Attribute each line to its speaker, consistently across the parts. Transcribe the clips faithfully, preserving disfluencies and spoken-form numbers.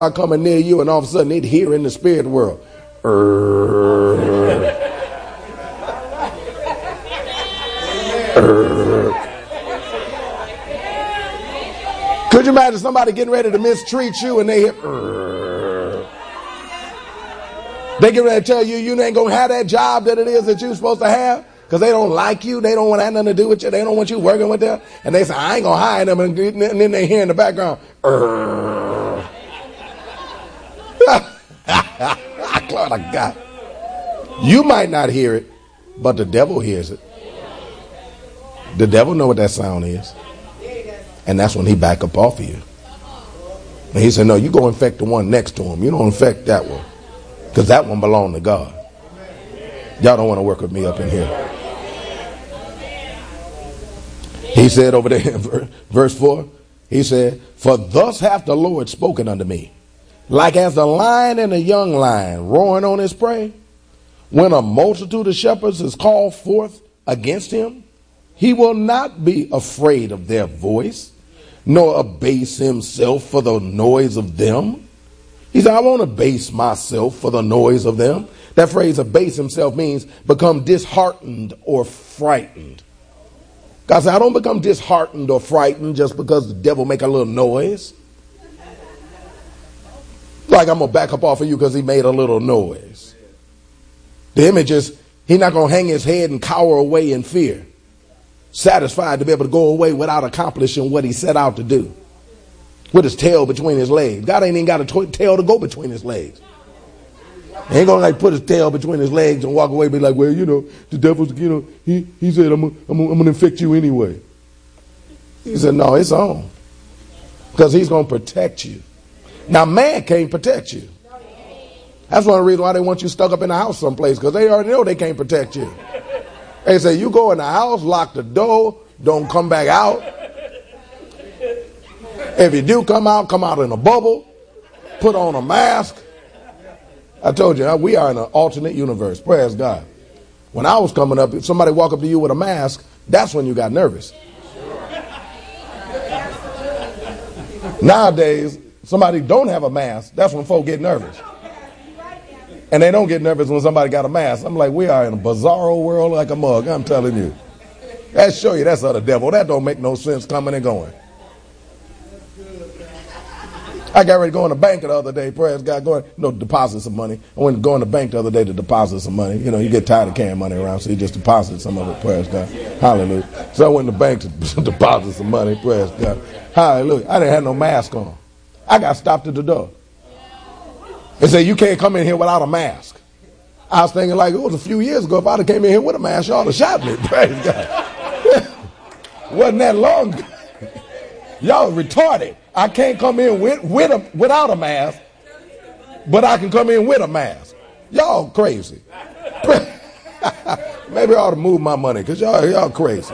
Speaker 1: coming near you, and all of a sudden they'd hear in the spirit world. Err. Err. Could you imagine somebody getting ready to mistreat you and they hear, Err. They get ready to tell you you ain't gonna have that job that it is that you're supposed to have because they don't like you, they don't want to have nothing to do with you, they don't want you working with them, and they say, I ain't gonna hire them, and then they hear in the background, Err. Glory to God. You might not hear it, but the devil hears it. The devil know what that sound is. And that's when he back up off of you. And he said, no, you go infect the one next to him. You don't infect that one. Because that one belongs to God. Y'all don't want to work with me up in here. He said over there in verse four, he said, for thus hath the Lord spoken unto me. Like as the lion and a young lion roaring on his prey, when a multitude of shepherds is called forth against him, he will not be afraid of their voice, nor abase himself for the noise of them. He said, I won't abase myself for the noise of them. That phrase abase himself means become disheartened or frightened. God said, I don't become disheartened or frightened just because the devil make a little noise. Like I'm going to back up off of you because he made a little noise. The image is, he's not going to hang his head and cower away in fear, satisfied to be able to go away without accomplishing what he set out to do, with his tail between his legs. God ain't even got a to- tail to go between his legs. He ain't going to like put his tail between his legs and walk away and be like, well, you know, the devil's, you know, he, he said, I'm going I'm I'm to infect you anyway. He said, no, it's on. Because he's going to protect you. Now, man can't protect you. That's one reason why they want you stuck up in the house someplace, because they already know they can't protect you. They say, you go in the house, lock the door, don't come back out. If you do come out, come out in a bubble, put on a mask. I told you, we are in an alternate universe. Praise God. When I was coming up, if somebody walk up to you with a mask, that's when you got nervous. Nowadays, somebody don't have a mask, that's when folk get nervous. And they don't get nervous when somebody got a mask. I'm like, we are in a bizarro world like a mug, I'm telling you. That show you that's of the devil. That don't make no sense coming and going. I got ready to go in the bank the other day. Praise God, going, you know, deposit some money. I went to go in the bank the other day to deposit some money. You know, you get tired of carrying money around, so you just deposit some of it. Praise God. Hallelujah. So I went to the bank to deposit some money. Praise God. Hallelujah. I didn't have no mask on. I got stopped at the door. They said, you can't come in here without a mask. I was thinking like, it was a few years ago. If I'd have came in here with a mask, y'all would have shot me. Praise God. Wasn't that long ago. Y'all retarded. I can't come in with, with a, without a mask, but I can come in with a mask. Y'all crazy. Maybe I ought to move my money because y'all, y'all crazy.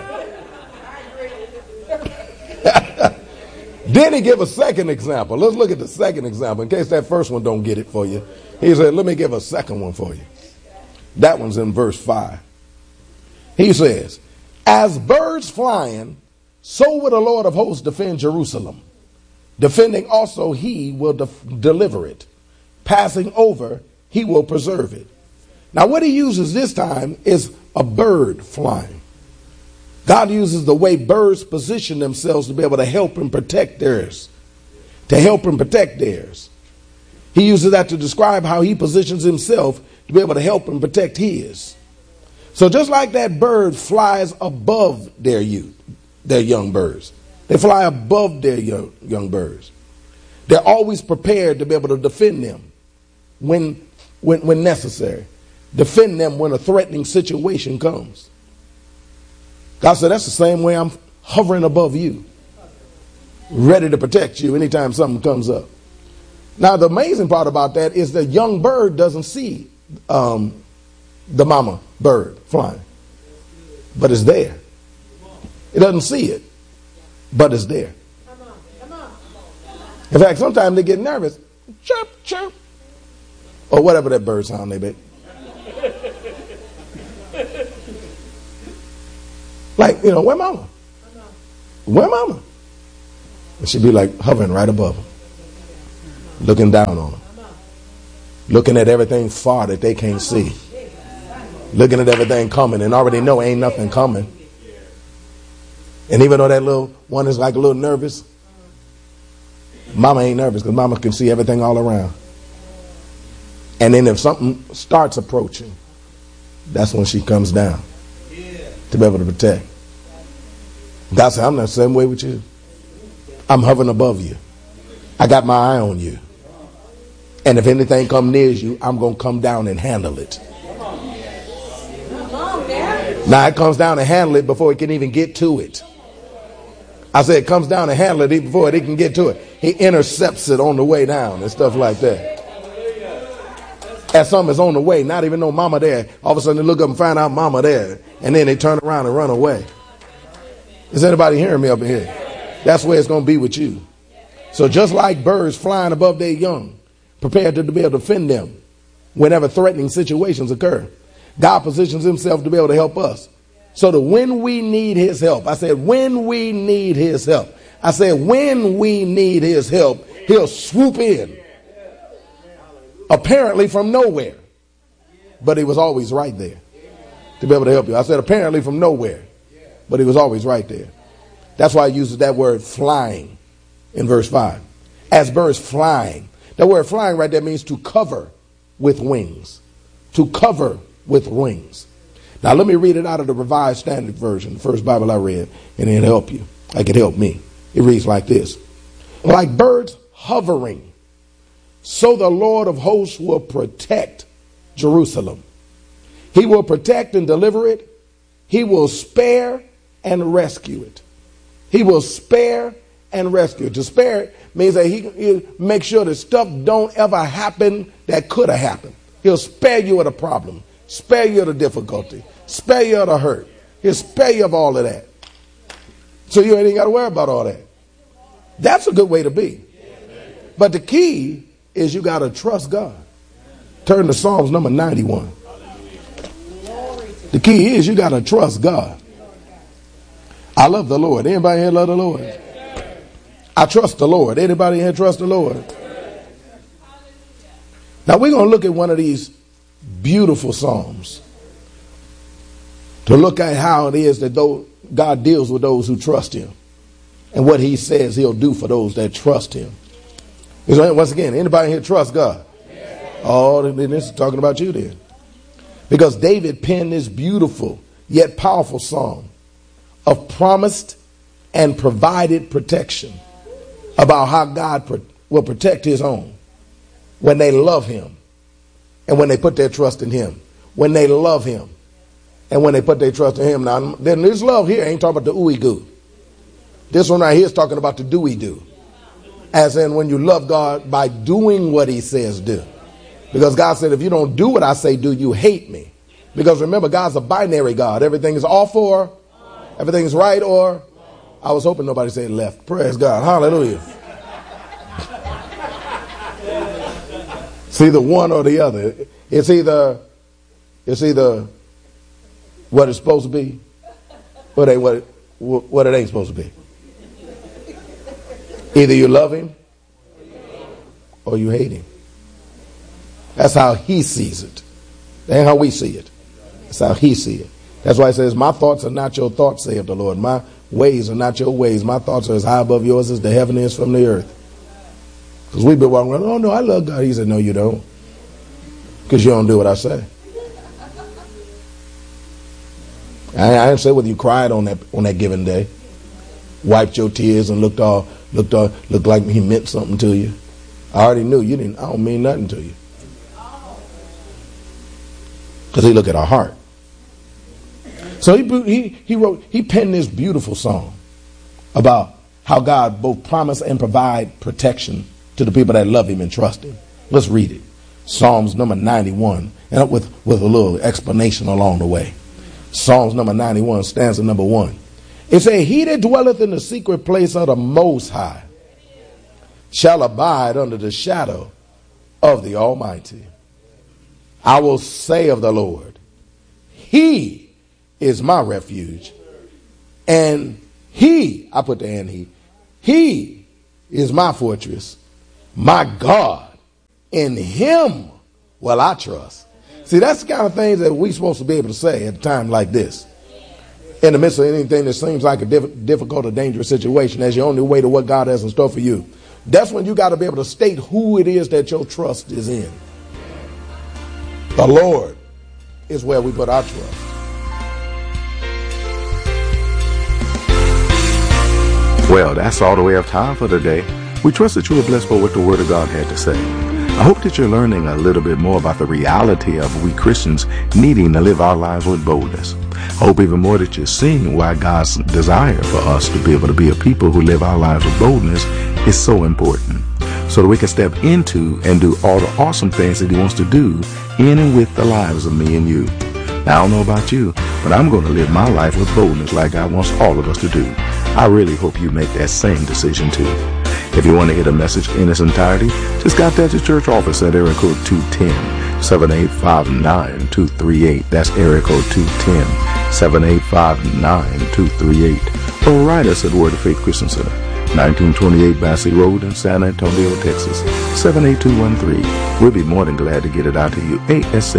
Speaker 1: Then he give a second example. Let's look at the second example in case that first one don't get it for you. He said, let me give a second one for you. That one's in verse five. He says, as birds flying, so will the Lord of hosts defend Jerusalem. Defending also, he will de- deliver it. Passing over, he will preserve it. Now, what he uses this time is a bird flying. God uses the way birds position themselves to be able to help and protect theirs. To help and protect theirs. He uses that to describe how he positions himself to be able to help and protect his. So just like that bird flies above their youth, their young birds. They fly above their young, young birds. They're always prepared to be able to defend them when, when, when necessary. Defend them when a threatening situation comes. God said, that's the same way I'm hovering above you, ready to protect you anytime something comes up. Now, the amazing part about that is the young bird doesn't see um, the mama bird flying, but it's there. It doesn't see it, but it's there. In fact, sometimes they get nervous. Chirp, chirp. Or whatever that bird sound they make. Like, you know, where mama? Where mama? And she'd be like hovering right above them. Looking down on them. Looking at everything far that they can't see. Looking at everything coming and already know ain't nothing coming. And even though that little one is like a little nervous, mama ain't nervous because mama can see everything all around. And then if something starts approaching, that's when she comes down to be able to protect. God said, I'm not the same way with you. I'm hovering above you. I got my eye on you. And if anything come near you, I'm going to come down and handle it. Now it comes down and handle it before it can even get to it. I said it comes down and handle it before it can get to it. He intercepts it on the way down and stuff like that. As something is on the way, not even know mama there. All of a sudden they look up and find out mama there. And then they turn around and run away. Is anybody hearing me up in here? That's where it's going to be with you. So just like birds flying above their young, prepared to be able to defend them whenever threatening situations occur, God positions himself to be able to help us. So that when we need his help, I said, when we need his help, I said, when we need his help, he'll swoop in. Apparently from nowhere. But he was always right there to be able to help you. I said, apparently from nowhere. But he was always right there. That's why I uses that word flying in verse five. As birds flying. That word flying right there means to cover with wings. To cover with wings. Now let me read it out of the Revised Standard Version, the first Bible I read, and it'll help you. Like it helped me. It reads like this. Like birds hovering, so the Lord of hosts will protect Jerusalem. He will protect and deliver it. He will spare and rescue it. He will spare and rescue it. To spare it means that he, he'll make sure that stuff don't ever happen that could have happened. He'll spare you of the problem, spare you of the difficulty, spare you of the hurt. He'll spare you of all of that. So you ain't got to worry about all that. That's a good way to be. But the key is you got to trust God. Turn to Psalms number ninety-one. The key is you got to trust God. I love the Lord. Anybody here love the Lord? I trust the Lord. Anybody here trust the Lord? Now we're going to look at one of these beautiful Psalms to look at how it is that though God deals with those who trust him and what he says he'll do for those that trust him. Once again, anybody here trust God? Oh, then this is talking about you then. Because David penned this beautiful yet powerful psalm of promised and provided protection about how God pro- will protect his own when they love him and when they put their trust in him. When they love him and when they put their trust in him. Now, then this love here ain't talking about the ooey goo. This one right here is talking about the do-we do. As in when you love God by doing what he says do. Because God said, if you don't do what I say do, you hate me. Because remember, God's a binary God. Everything is off or everything is right or I was hoping nobody said left. Praise God. Hallelujah. It's either one or the other. It's either it's either what it's supposed to be or it ain't what it, what it ain't supposed to be. Either you love him or you hate him. That's how he sees it. That ain't how we see it. That's how he sees it. That's why he says, my thoughts are not your thoughts, saith the Lord. My ways are not your ways. My thoughts are as high above yours as the heaven is from the earth. Because we've been walking around, oh no, I love God. He said, no, you don't. Because you don't do what I say. I, I didn't say whether you cried on that on that given day, wiped your tears and looked all looked all looked like he meant something to you. I already knew you didn't. I don't mean nothing to you. Because he looked at our heart. So he, he he wrote, he penned this beautiful song about how God both promise and provide protection to the people that love him and trust him. Let's read it. Psalms number ninety-one, and with, with a little explanation along the way. Psalms number ninety-one, stanza number one. It says, he that dwelleth in the secret place of the Most High shall abide under the shadow of the Almighty. I will say of the Lord, he is my refuge, and he, I put the and he, he is my fortress, My God, in him will I trust. See, that's the kind of things that we're supposed to be able to say at a time like this. In the midst of anything that seems like a diff- difficult or dangerous situation, as your only way to what God has in store for you. That's when you got to be able to state who it is that your trust is in. The Lord is where we put our trust.
Speaker 2: Well, that's all the way of time for today. We trust that you were blessed by what the Word of God had to say. I hope that you're learning a little bit more about the reality of we Christians needing to live our lives with boldness. I hope even more that you're seeing why God's desire for us to be able to be a people who live our lives with boldness is so important, so that we can step into and do all the awesome things that he wants to do in and with the lives of me and you. Now, I don't know about you, but I'm going to live my life with boldness like God wants all of us to do. I really hope you make that same decision too. If you want to hear the message in its entirety, just contact the church office at area code two one zero, seven eight five nine, two three eight. That's area code two one zero, seven eight five nine, two three eight. Or write us at Word of Faith Christian Center, nineteen twenty-eight Bassey Road in San Antonio, Texas, seven eight two one three. We'll be more than glad to get it out to you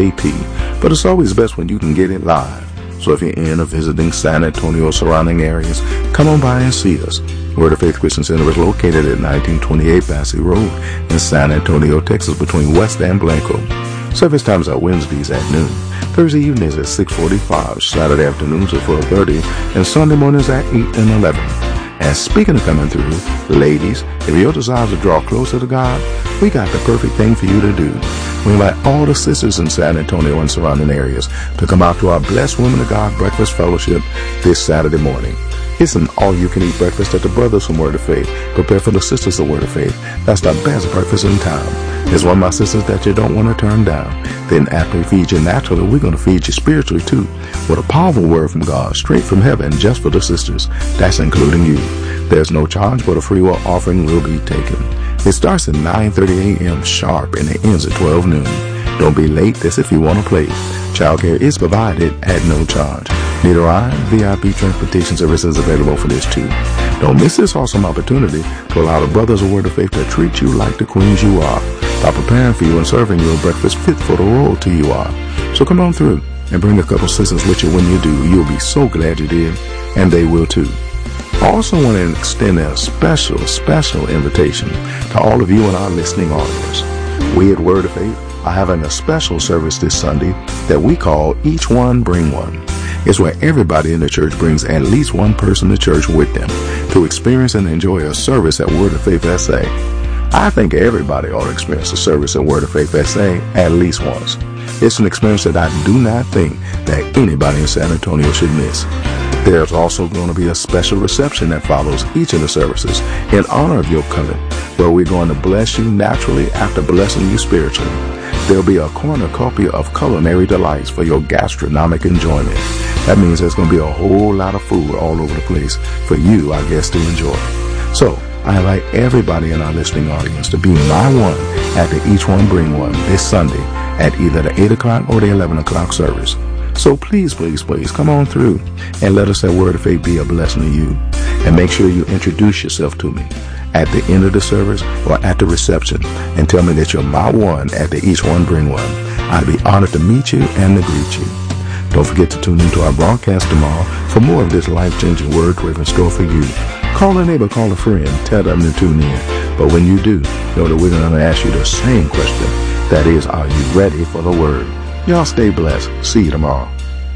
Speaker 2: ASAP, but it's always best when you can get it live. So if you're in or visiting San Antonio surrounding areas, come on by and see us. Word of Faith Christian Center is located at nineteen twenty-eight Bassey Road in San Antonio, Texas, between West and Blanco. Service times are Wednesdays at noon, Thursday evenings at six forty-five, Saturday afternoons at four thirty, and Sunday mornings at eight and eleven. And speaking of coming through, ladies, if your desire to draw closer to God, we got the perfect thing for you to do. We invite all the sisters in San Antonio and surrounding areas to come out to our Blessed Women of God Breakfast Fellowship this Saturday morning. It's an all-you-can-eat breakfast that the brothers from Word of Faith prepare for the sisters of Word of Faith. That's the best breakfast in town. It's one of my sisters that you don't want to turn down. Then after we feed you naturally, we're going to feed you spiritually too, with a powerful word from God, straight from heaven, just for the sisters. That's including you. There's no charge, but a free will offering will be taken. It starts at nine thirty a.m. sharp and it ends at twelve noon. Don't be late. This if you want to play. Childcare is provided at no charge. Need a ride? V I P transportation services available for this too. Don't miss this awesome opportunity to allow the brothers of Word of Faith to treat you like the queens you are by preparing for you and serving you a breakfast fit for the royalty you are. So come on through and bring a couple sisters with you when you do. You'll be so glad you did, and they will too. I also want to extend a special, special invitation to all of you in our listening audience. We at Word of Faith are having a special service this Sunday that we call Each One Bring One. It's where everybody in the church brings at least one person to church with them to experience and enjoy a service at Word of Faith S A. I think everybody ought to experience a service at Word of Faith S A at least once. It's an experience that I do not think that anybody in San Antonio should miss. There's also going to be a special reception that follows each of the services in honor of your coming, where we're going to bless you naturally after blessing you spiritually. There'll be a cornucopia of culinary delights for your gastronomic enjoyment. That means there's going to be a whole lot of food all over the place for you, our guests, to enjoy. So I invite everybody in our listening audience to be my one at the Each One Bring One this Sunday at either the eight o'clock or the eleven o'clock service. So please, please, please come on through and let us at Word of Faith be a blessing to you. And make sure you introduce yourself to me at the end of the service or at the reception and tell me that you're my one at the Each One Bring One. I'd be honored to meet you and to greet you. Don't forget to tune into our broadcast tomorrow for more of this life-changing word we have in store for you. Call a neighbor, call a friend, tell them to tune in. But when you do, know that we're going to ask you the same question. That is, are you ready for the word? Y'all stay blessed. See you tomorrow.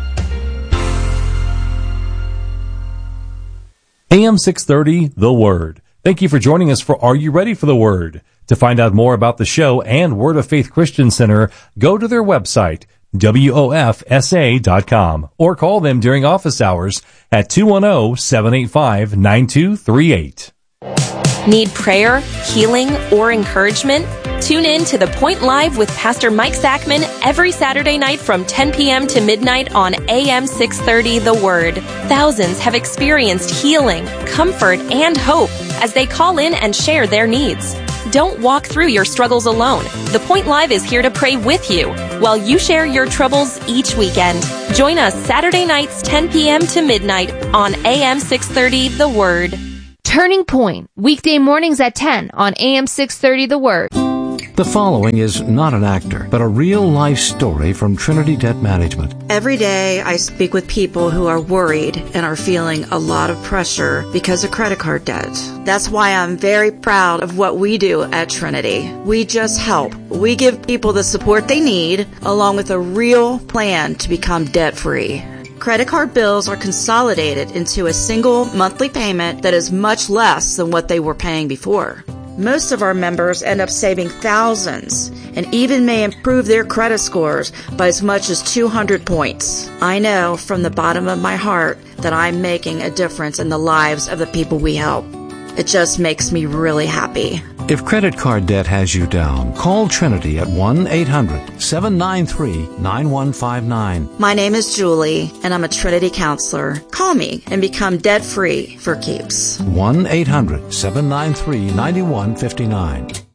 Speaker 3: A M six thirty, The Word. Thank you for joining us for Are You Ready for the Word? To find out more about the show and Word of Faith Christian Center, go to their website, W O F S A dot com, or call them during office hours at two one zero, seven eight five, nine two three eight.
Speaker 4: Need prayer, healing, or encouragement? Tune in to The Point Live with Pastor Mike Zachman every Saturday night from ten p.m. to midnight on A M six thirty The Word. Thousands have experienced healing, comfort, and hope as they call in and share their needs. Don't walk through your struggles alone. The Point Live is here to pray with you while you share your troubles each weekend. Join us Saturday nights ten p.m. to midnight on A M six thirty The Word.
Speaker 5: Turning Point, weekday mornings at ten on A M six thirty The Word.
Speaker 6: The following is not an actor, but a real-life story from Trinity Debt Management.
Speaker 7: Every day I speak with people who are worried and are feeling a lot of pressure because of credit card debt. That's why I'm very proud of what we do at Trinity. We just help. We give people the support they need, along with a real plan to become debt-free. Credit card bills are consolidated into a single monthly payment that is much less than what they were paying before. Most of our members end up saving thousands and even may improve their credit scores by as much as two hundred points. I know from the bottom of my heart that I'm making a difference in the lives of the people we help. It just makes me really happy.
Speaker 6: If credit card debt has you down, call Trinity at one eight hundred seven nine three nine one five nine.
Speaker 7: My name is Julie, and I'm a Trinity counselor. Call me and become debt-free for keeps.
Speaker 6: one eight hundred seven nine three nine one five nine.